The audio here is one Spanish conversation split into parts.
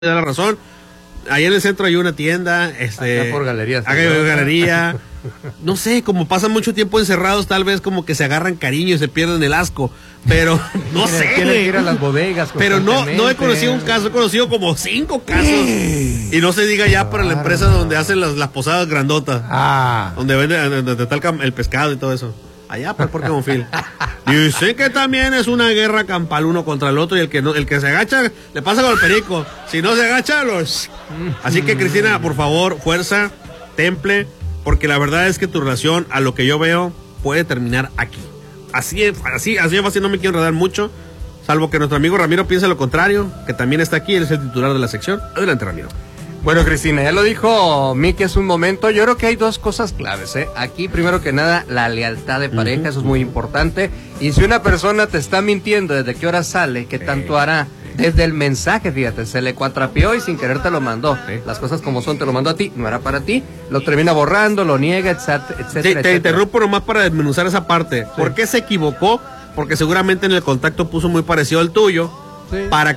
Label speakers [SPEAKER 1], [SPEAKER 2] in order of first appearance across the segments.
[SPEAKER 1] da la razón. Ahí en el centro hay una tienda,
[SPEAKER 2] Acá por galerías.
[SPEAKER 1] acá hay galería. No sé, como pasan mucho tiempo encerrados, tal vez como que se agarran cariño y se pierden el asco. Pero no sé.
[SPEAKER 2] Tienen que ir a las bodegas.
[SPEAKER 1] Pero no he conocido un caso, he conocido como 5 casos. Y no se diga ya para la empresa donde hacen las posadas grandotas. Donde venden, donde está el pescado y todo eso. Allá por Monfil. Dicen que también es una guerra campal uno contra el otro, y el que se agacha le pasa con el perico. Si no se agacha, los. Así que, Cristina, por favor, fuerza, temple, porque la verdad es que tu relación, a lo que yo veo, puede terminar aquí. Así de fácil, no me quiero enredar mucho, salvo que nuestro amigo Ramiro piense lo contrario, que también está aquí, él es el titular de la sección. Adelante, Ramiro.
[SPEAKER 2] Bueno, Cristina, ya lo dijo Miki hace un momento. Yo creo que hay 2 cosas claves, ¿eh? Aquí, primero que nada, la lealtad de pareja, eso es muy importante. Y si una persona te está mintiendo desde qué hora sale, qué tanto hará, desde el mensaje, fíjate, se le cuatrapeó y sin querer te lo mandó. Las cosas como son, te lo mandó a ti, no era para ti, lo termina borrando, lo niega, etcétera.
[SPEAKER 1] Te interrumpo nomás para desmenuzar esa parte. Sí. ¿Por qué se equivocó? Porque seguramente en el contacto puso muy parecido al tuyo. Sí. Para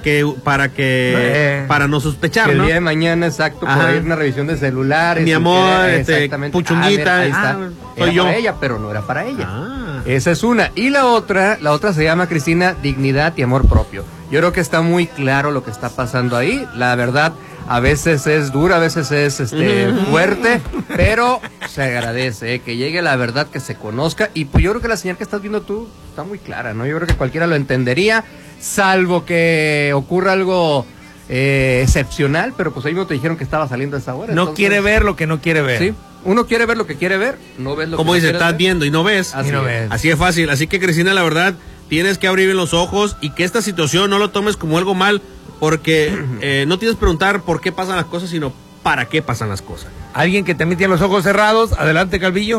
[SPEAKER 1] no sospechar,
[SPEAKER 2] el
[SPEAKER 1] ¿no?
[SPEAKER 2] El día de mañana, exacto, por ir una revisión de celulares.
[SPEAKER 1] Mi amor, puchunguita.
[SPEAKER 2] Ahí está.
[SPEAKER 1] Soy yo.
[SPEAKER 2] Para ella, pero no era para ella. Esa es una. Y la otra se llama, Cristina, dignidad y amor propio. Yo creo que está muy claro lo que está pasando ahí. La verdad, a veces es dura, a veces es fuerte, pero se agradece que llegue la verdad, que se conozca. Y pues yo creo que la señal que estás viendo tú está muy clara, ¿no? Yo creo que cualquiera lo entendería, salvo que ocurra algo excepcional, pero pues ahí no te dijeron que estaba saliendo a esa hora.
[SPEAKER 3] No entonces, quiere ver lo que no quiere ver.
[SPEAKER 2] Sí, uno quiere ver lo que quiere ver, no ves lo
[SPEAKER 1] como
[SPEAKER 2] que
[SPEAKER 1] dice,
[SPEAKER 2] no
[SPEAKER 1] estás
[SPEAKER 2] ver.
[SPEAKER 1] viendo y no ves. Así es fácil. Así que, Cristina, la verdad, tienes que abrir bien los ojos y que esta situación no lo tomes como algo mal, porque no tienes que preguntar por qué pasan las cosas, sino para qué pasan las cosas.
[SPEAKER 3] Alguien que también tiene los ojos cerrados, adelante, Calvillo.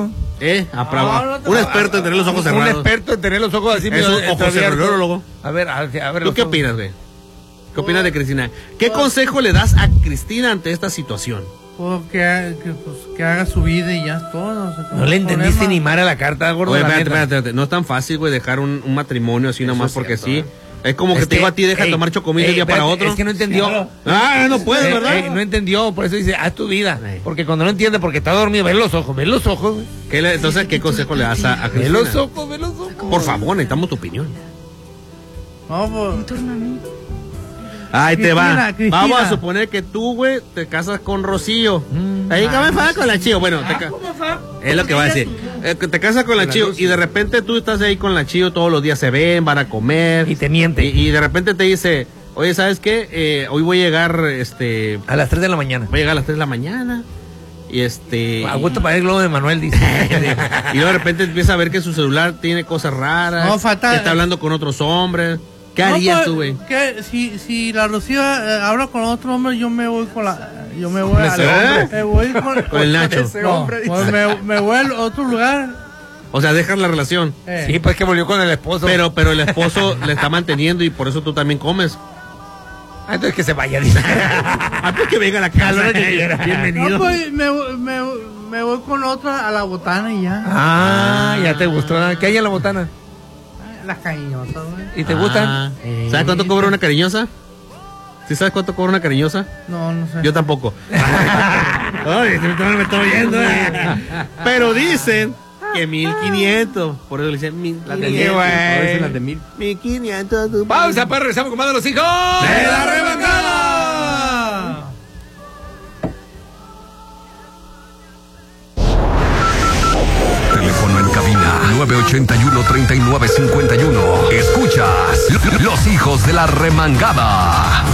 [SPEAKER 1] Un experto en tener los ojos cerrados.
[SPEAKER 3] Un experto en tener los ojos así.
[SPEAKER 1] Es un ojo cerradólogo.
[SPEAKER 3] A ver.
[SPEAKER 1] ¿Tú qué opinas, güey? ¿Qué opinas de Cristina? ¿Qué consejo le das a Cristina ante esta situación?
[SPEAKER 4] Pues que haga su vida y ya es todo. O sea,
[SPEAKER 3] no le entendiste ni mal a la carta, gordo.
[SPEAKER 1] Oye, espérate. No es tan fácil, güey, dejar un matrimonio así nomás porque sí. Es como que te digo a ti, deja tomar chocomil de un día para otro.
[SPEAKER 3] Es que no entendió.
[SPEAKER 1] No puedes, ¿verdad?
[SPEAKER 3] No entendió, por eso dice, haz tu vida. Porque cuando no entiende, porque está dormido, ve los ojos.
[SPEAKER 1] Entonces, ¿qué consejo le das a Cristina?
[SPEAKER 3] Ve los ojos.
[SPEAKER 1] Por favor, necesitamos tu opinión.
[SPEAKER 4] No, pues.
[SPEAKER 1] Ahí te va. Cristina. Vamos a suponer que tú, güey, te casas con Rocío. Ahí que me enfada con la Chío. Bueno, es lo que va a decir. Te casas con la Chío y de repente tú estás ahí con la Chío, todos los días se ven, van a comer.
[SPEAKER 3] Y te miente.
[SPEAKER 1] Y de repente te dice, oye, ¿sabes qué? Hoy voy a llegar,
[SPEAKER 3] a las 3 de la mañana.
[SPEAKER 1] Voy a llegar a las 3 de la mañana. Y
[SPEAKER 3] a gusto para el globo de Manuel, dice.
[SPEAKER 1] Y luego de repente empieza a ver que su celular tiene cosas raras.
[SPEAKER 4] No, fatal.
[SPEAKER 1] Que está hablando con otros hombres. ¿Qué harías tú, güey?
[SPEAKER 4] Si la Rocío habla con otro hombre, yo me voy con la... Yo me voy
[SPEAKER 1] con el Nacho.
[SPEAKER 4] Me voy a otro lugar.
[SPEAKER 1] O sea, dejas la relación.
[SPEAKER 3] Sí, pues que volvió con el esposo.
[SPEAKER 1] Pero el esposo le está manteniendo y por eso tú también comes.
[SPEAKER 3] Entonces que se vaya, dice.
[SPEAKER 1] Antes que venga a la casa. Bienvenido.
[SPEAKER 4] No, pues, me voy con otra a la botana y ya.
[SPEAKER 3] Ya te gustó. ¿Qué hay en la botana?
[SPEAKER 4] Las cariñosas, güey.
[SPEAKER 3] ¿Y te gustan?
[SPEAKER 1] ¿Sabes cuánto cobra una cariñosa? ¿Sí sabes cuánto cobra una cariñosa?
[SPEAKER 4] No sé.
[SPEAKER 1] Yo tampoco. Ay, me estoy oyendo. Pero dicen que 1,500. Por eso le dicen 1,500.
[SPEAKER 2] Las de 1,000.
[SPEAKER 1] 1,500.
[SPEAKER 3] Pausa, pues regresamos con más de los hijos
[SPEAKER 1] de la remangada.
[SPEAKER 5] Teléfono en cabina 981-3951. Escuchas Los Hijos de la Remangada.